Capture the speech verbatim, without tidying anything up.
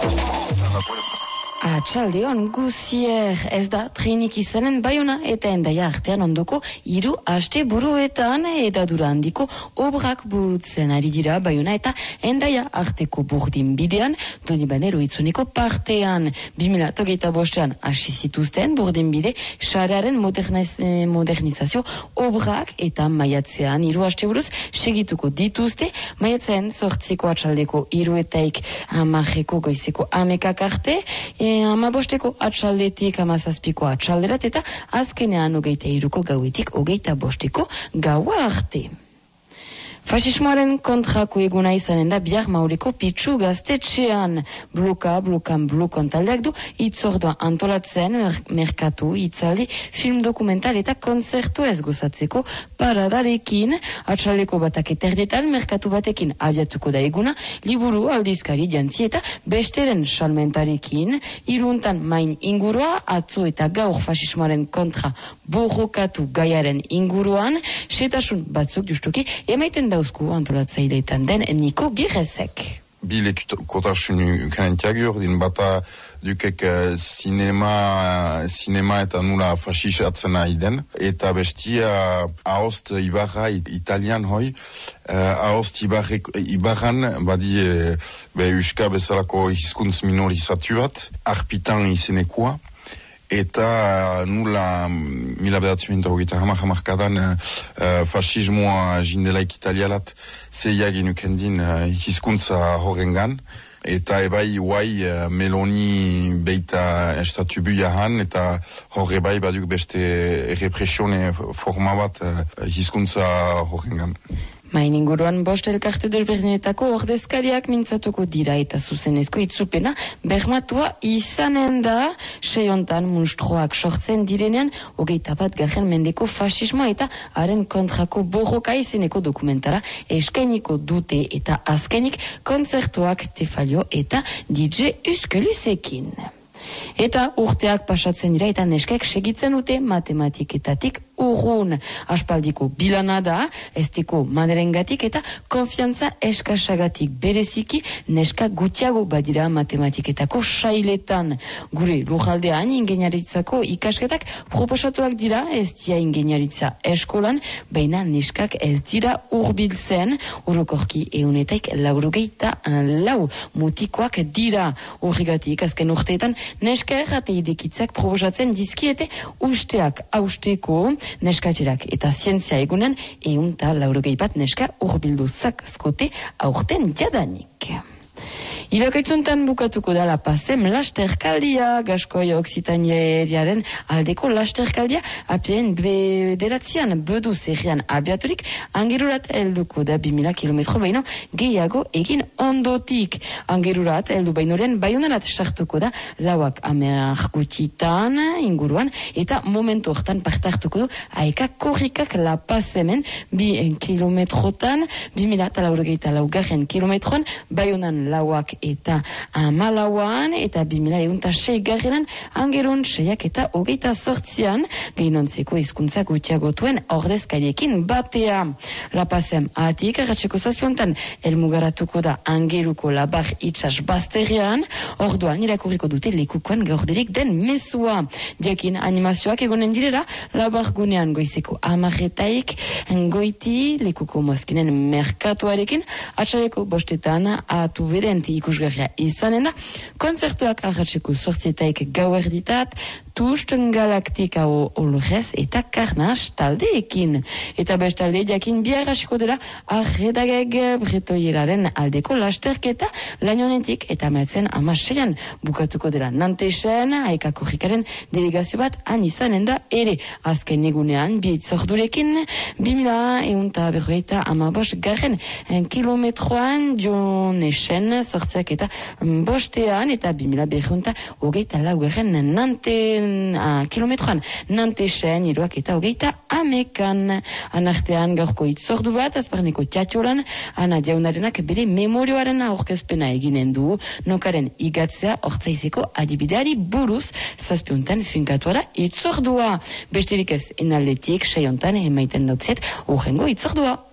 Atxaldeon guzier, ez da trenik izanen Baiona eta Hendaia artean ondoko hiru aste buruetan edadura handiko obrak burutzen ari dira Baiona eta Hendaia arteko burdin bidean, Donibane Loitzuneko partean. bi mila hogeita bostean hasi zituzten burdin bide sarearen moderniz, modernizazio obrak eta maiatzean hiru aste buruz segituko dituzte, maiatzean zortziko atxaldeko hiruetaik hamarreko goizeko hamekak arte, E, ama bosteko atxaldetik amazazpiko atxalderat eta azkenean hogeita hiruko gauetik hogeita bosteko gaua arte. Fasismoaren kontrako eguna izanen da bihar Mauriko Pitxu gaztetxean. Bloka, blokan blokon taldeak du itzordua antolatzen merkatu, itzaldi, film dokumental eta konzertu ez gozatzeko paradarekin. Atxaleko batak eterdietan merkatu batekin abiatuko da eguna, liburu, aldizkari, jantzi eta besteren salmentarekin. Iruntan main ingurua, atzo eta gaur fasismoaren kontra borrokatu gaiaren inguruan, setasun batzuk justuki emaiten dauzku antolatzaileetan den Niko Girezek. Bi lekukotasun ukanentiak din bata dukek sinema, sinema eta nula fasisatzen nahi den. Eta bestia ahost ibarra italian hoi, ahost ibarran badi be euska bezalako hizkuntz minorizatu bat, arpitan izenekoa. Eta nula mila bedatzen hogeita hamar hamarkadan uh, fasismoa jindelaik italialat zeiak inukendin uh, hizkuntza horrengan. Eta ebai huai uh, Meloni beita estatu buiahan eta horre bai baduk beste represione forma bat uh, hizkuntza horrengan. Main inguruan bost elkarte desberdinetako ordezkariak mintzatuko dira eta zuzenezko itzupena bermatua izanen da, seiontan munstroak sortzen direnean hogeita bat garren mendeko fasismoa eta haren kontrako borroka izeneko dokumentara eskainiko dute eta azkenik kontzertuak Tefalio eta D J Uskulusekin. Eta urteak pasatzen dira eta neskek segitzen dute matematiketatik urrun. Aspaldiko bilana da, esteko manerengatik eta konfiantza eskasagatik bereziki neska gutiago badira matematiketako sailetan. Gure lujaldean ingeniaritzako ikasketak proposatuak dira, ez dia ingeniaritza eskolan, baina neskak ez dira urbiltzen, orokorki eunetaik laurogeita lau mutikoak dira. Horregatik azken urteetan neska errate idekitzak proposatzen dizkiete usteak austeko neskatxerak eta zientzia egunen eun eta laurogei bat neska urbilduzak skote aurten jadanik. Ibakaitzuntan bukatuko da La Pazem lasterkaldia, Gaskoi Oksitanieriaren aldeko lasterkaldia apien bederatzean bedu zerrian abiaturik, angerurat helduko da bi mila kilometro baino gehiago egin ondotik. Angerurat heldu bainoren Baionarat sartuko da lauak amer gutitan inguruan eta momentu hortan parte hartuko du aeka korrikak La Pazemen bi kilometrotan, bi mila eta laurogeita laugarren kilometroan, Baionan lauak eta amalauan eta bi mila egunta sei garrenan angeron seiak eta hogeita sortzian gehinontzeko hizkuntza gutiagotuen ordezkariekin batea. La Pazem atik arratseko zazpiontan elmugaratuko da angeruko labar itxas bazterrean, orduan irakurriko dute lekukoan gaurderik den mesua. Diakin animazioak egonen direra labar gunean goizeko amarretaik goiti lekuko mozkinen merkatuarekin atxaleko bostetan atu berenti ikusgarria izanen da, konzertuak arratseko sortzietaik gauerditat, Tust Galaktika olurez eta Karnas taldeekin. Eta bestalde jakin biarrasiko dela arredageg bretoieraren aldeko lasterketa lainonetik eta metzen amaseian bukatuko dela Nantesen, aeka korrikaren delegazio bat han izanen da ere azken egunean biitzordurekin bi mila eunta berroita amabos garen kilometroan Jonesen sortzeak eta bostean eta bi mila berroita hogeita laugarren Nanten a kilometroan Nantesen iruak eta hogeita amekan. Anartean gaurko itzordu bat azparneko txatxolan ana jaunarenak bere memorioaren aurkezpena eginen du nokaren igatzea hortzaizeko adibideari buruz zazpiontan finkatuara itzordua. Besterik ez enaldetik seiontan emaiten dautziet urrengo itzordua.